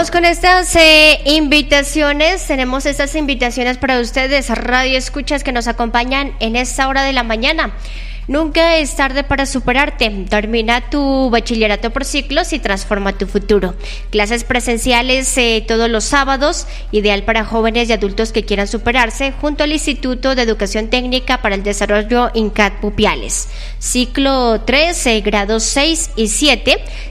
Vamos con estas invitaciones. Tenemos estas invitaciones para ustedes, radio escuchas que nos acompañan en esta hora de la mañana. Nunca es tarde para superarte. Termina tu bachillerato por ciclos y transforma tu futuro. Clases presenciales todos los sábados, ideal para jóvenes y adultos que quieran superarse, junto al Instituto de Educación Técnica para el Desarrollo INCAT Pupiales. Ciclo 3, grados 6 y 7.